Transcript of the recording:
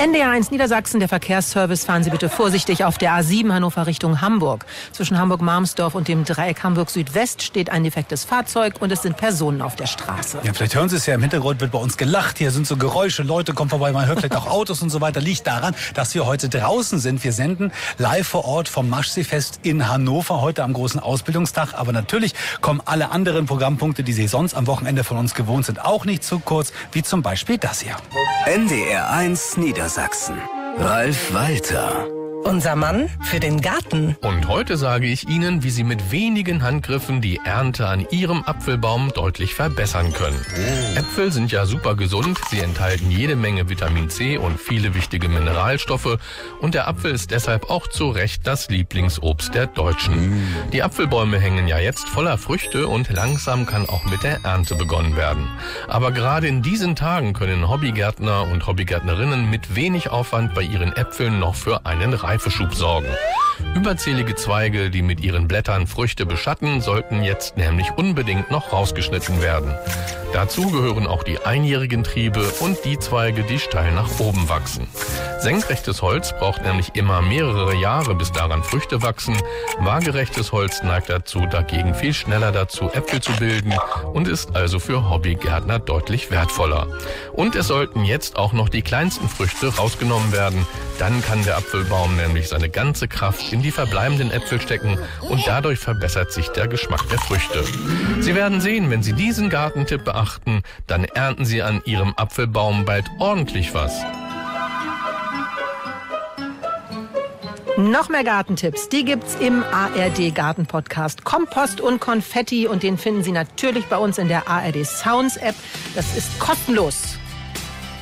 NDR1 Niedersachsen, der Verkehrsservice. Fahren Sie bitte vorsichtig auf der A7 Hannover Richtung Hamburg. Zwischen Hamburg-Marmsdorf und dem Dreieck Hamburg-Südwest steht ein defektes Fahrzeug und es sind Personen auf der Straße. Ja, vielleicht hören Sie es ja, im Hintergrund wird bei uns gelacht. Hier sind so Geräusche, Leute kommen vorbei, man hört vielleicht auch Autos und so weiter. Liegt daran, dass wir heute draußen sind. Wir senden live vor Ort vom Maschseefest in Hannover, heute am großen Ausbildungstag. Aber natürlich kommen alle anderen Programmpunkte, die Sie sonst am Wochenende von uns gewohnt sind, auch nicht zu kurz, wie zum Beispiel das hier. NDR1 Niedersachsen. Ralf Walter. Unser Mann für den Garten. Und heute sage ich Ihnen, wie Sie mit wenigen Handgriffen die Ernte an Ihrem Apfelbaum deutlich verbessern können. Äpfel sind ja super gesund, sie enthalten jede Menge Vitamin C und viele wichtige Mineralstoffe und der Apfel ist deshalb auch zu Recht das Lieblingsobst der Deutschen. Die Apfelbäume hängen ja jetzt voller Früchte und langsam kann auch mit der Ernte begonnen werden. Aber gerade in diesen Tagen können Hobbygärtner und Hobbygärtnerinnen mit wenig Aufwand bei ihren Äpfeln noch für einen Reifeschub sorgen. Überzählige Zweige, die mit ihren Blättern Früchte beschatten, sollten jetzt nämlich unbedingt noch rausgeschnitten werden. Dazu gehören auch die einjährigen Triebe und die Zweige, die steil nach oben wachsen. Senkrechtes Holz braucht nämlich immer mehrere Jahre, bis daran Früchte wachsen. Waagerechtes Holz neigt dazu, dagegen viel schneller dazu, Äpfel zu bilden und ist also für Hobbygärtner deutlich wertvoller. Und es sollten jetzt auch noch die kleinsten Früchte rausgenommen werden. Dann kann der Apfelbaum nämlich seine ganze Kraft in die verbleibenden Äpfel stecken und dadurch verbessert sich der Geschmack der Früchte. Sie werden sehen, wenn Sie diesen Gartentipp beachten, dann ernten Sie an Ihrem Apfelbaum bald ordentlich was. Noch mehr Gartentipps, die gibt's im ARD Garten-Podcast Kompost und Konfetti und den finden Sie natürlich bei uns in der ARD Sounds App. Das ist kostenlos.